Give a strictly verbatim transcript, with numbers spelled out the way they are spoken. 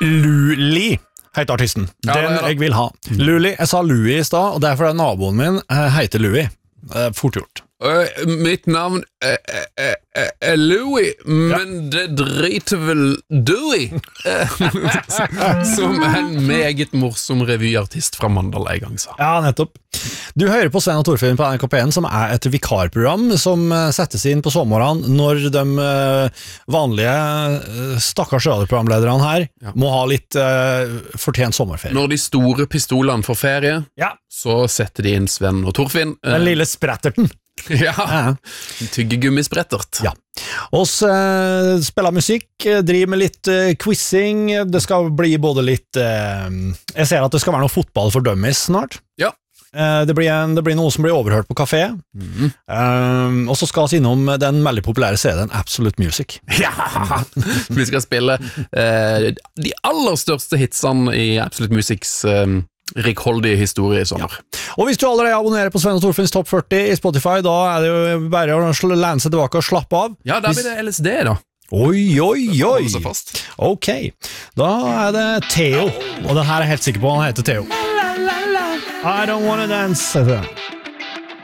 Luli heter artisten. Ja, Den ja, ja. jeg vil ha. Luli, jeg sa Louis i stad, og det er fordi naboen min eh, heter Louis. Eh, Fort gjort. Uh, mitt navn er, er, er, er Louis, men det driter vel du i. Som en meget morsom revyartist fra Mandal en gang sa. Ja, nettopp. Du hører på Sven og Torfinn på N R K P N, som er et vikarprogram som eh, settes inn på sommeren når de eh, vanlige eh, stakkars radioprogramlederne her Ja. må ha litt eh, fortjent sommerferie. Når de store pistolene får ferie, Ja, så setter de inn Sven og Torfinn. den lille spretterten. Ja, Ja. tyggegummisprettert. Ja. Oss eh, spiller musikk, eh, driver med litt eh, quizing, det skal bli både litt eh, jeg ser at det skal være noe fotball for dummies snart. Ja. Eh, det, blir en, det blir noe som blir overhørt på kafé. Mhm. eh, og så skal vi innom den veldig populære C D-en Absolute Music. Ja! Vi skal spille eh, de aller største hitsene i Absolute Musics eh, rikholdige historie i sommer. Og hvis du allerede abonnerer på Sven og Torfinns Topp førti i Spotify, da er det jo bare å sl- lene seg tilbake og slappe av. Ja, der blir det L S D da. Oi, oi, oi. Holde seg fast. Ok, da er det Theo, og den her er jeg helt sikker på, han heter Theo. I don't wanna dance, heter den.